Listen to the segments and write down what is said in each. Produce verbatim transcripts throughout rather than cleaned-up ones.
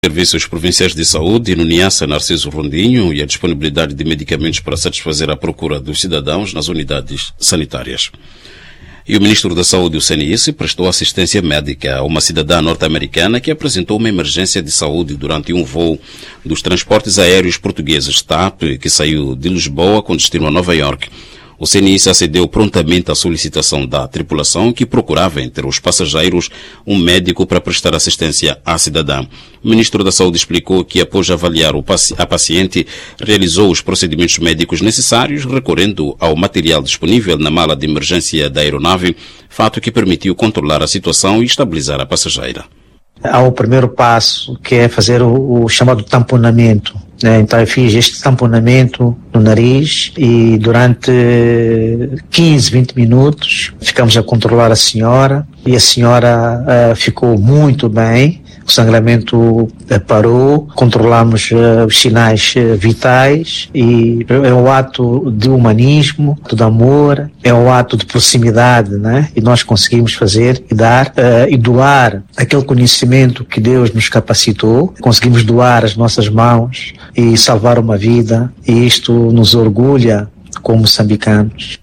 Serviços Provinciais de Saúde no Niassa, Narciso Rondinho, e a disponibilidade de medicamentos para satisfazer a procura dos cidadãos nas unidades sanitárias. E o Ministro da Saúde, o C N I S, prestou assistência médica a uma cidadã norte-americana que apresentou uma emergência de saúde durante um voo dos transportes aéreos portugueses T A P, que saiu de Lisboa com destino a Nova York. O C N I S acedeu prontamente à solicitação da tripulação, que procurava entre os passageiros um médico para prestar assistência à cidadã. O Ministro da Saúde explicou que, após avaliar o paci- a paciente, realizou os procedimentos médicos necessários, recorrendo ao material disponível na mala de emergência da aeronave, fato que permitiu controlar a situação e estabilizar a passageira. Há o primeiro passo, que é fazer o, o chamado tamponamento. Então eu fiz este tamponamento no nariz e durante quinze, vinte minutos ficamos a controlar a senhora e a senhora uh, ficou muito bem. O sangramento uh, parou, controlamos uh, os sinais uh, vitais e é um ato de humanismo, de amor, é um ato de proximidade, né? E nós conseguimos fazer e dar uh, e doar aquele conhecimento que Deus nos capacitou, conseguimos doar as nossas mãos e salvar uma vida, e isto nos orgulha como moçambicanos.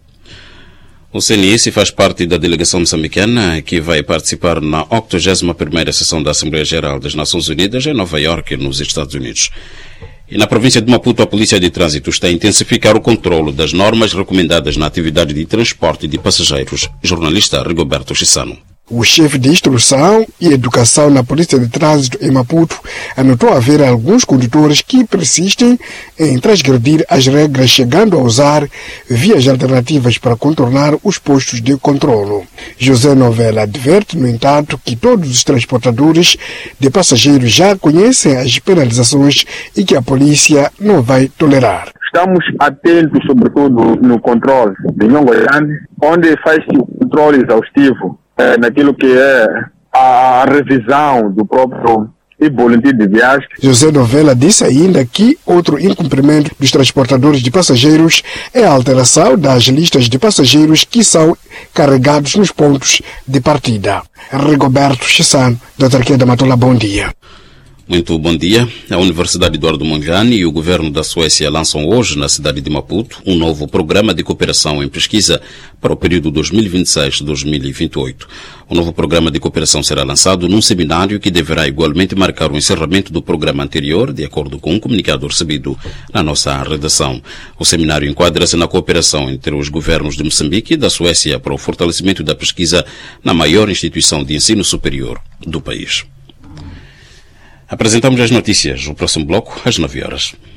O C N I S faz parte da delegação moçambicana que vai participar na octogésima primeira sessão da Assembleia Geral das Nações Unidas em Nova Iorque, nos Estados Unidos. E na província de Maputo, a Polícia de Trânsito está a intensificar o controlo das normas recomendadas na atividade de transporte de passageiros. Jornalista Rigoberto Chissano. O chefe de instrução e educação na Polícia de Trânsito em Maputo anotou haver alguns condutores que persistem em transgredir as regras, chegando a usar vias alternativas para contornar os postos de controlo. José Novella adverte, no entanto, que todos os transportadores de passageiros já conhecem as penalizações e que a polícia não vai tolerar. Estamos atentos, sobretudo, no controle de Nhongoyane, onde faz-se o controle exaustivo É, naquilo que é a, a revisão do próprio boletim de viagem. José Novella disse ainda que outro incumprimento dos transportadores de passageiros é a alteração das listas de passageiros que são carregados nos pontos de partida. Rigoberto Chissano, da Autarquia da Matola, bom dia. Muito bom dia. A Universidade Eduardo Mondlane e o governo da Suécia lançam hoje, na cidade de Maputo, um novo programa de cooperação em pesquisa para o período dois mil e vinte e seis a dois mil e vinte e oito. O novo programa de cooperação será lançado num seminário que deverá igualmente marcar o encerramento do programa anterior, de acordo com um comunicado recebido na nossa redação. O seminário enquadra-se na cooperação entre os governos de Moçambique e da Suécia para o fortalecimento da pesquisa na maior instituição de ensino superior do país. Apresentamos as notícias. O próximo bloco, às nove horas.